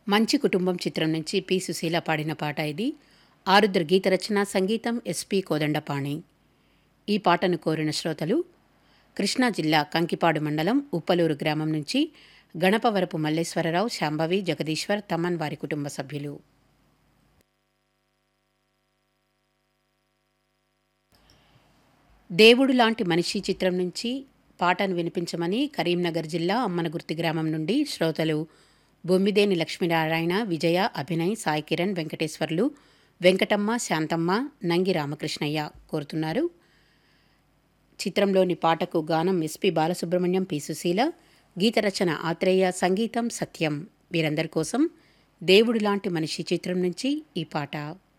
మంచి కుటుంబం చిత్రం నుంచి పి సుశీల పాడిన పాట ఇది. ఆరుద్ర గీత రచన, సంగీతం ఎస్పి కోదండపాణి. ఈ పాటను కోరిన శ్రోతలు కృష్ణా జిల్లా కంకిపాడు మండలం ఉప్పలూరు గ్రామం నుంచి గణపవరపు మల్లేశ్వరరావు, శాంభవి, జగదీశ్వర్, తమన్ వారి కుటుంబ సభ్యులు. దేవుడు లాంటి మనిషి చిత్రం నుంచి పాటను వినిపించమని కరీంనగర్ జిల్లా అమ్మనగుర్తి గ్రామం నుండి శ్రోతలు బొమ్మిదేని లక్ష్మీనారాయణ, విజయ, అభినయ్, సాయి కిరణ్, వెంకటేశ్వర్లు, వెంకటమ్మ, శాంతమ్మ, నంగి రామకృష్ణయ్య కోరుతున్నారు. చిత్రంలోని పాటకు గానం ఎస్పి బాలసుబ్రహ్మణ్యం, పి సుశీల, గీత రచన ఆత్రేయ, సంగీతం సత్యం. వీరందరి కోసం దేవుడు లాంటి మనిషి చిత్రం నుంచి ఈ పాట.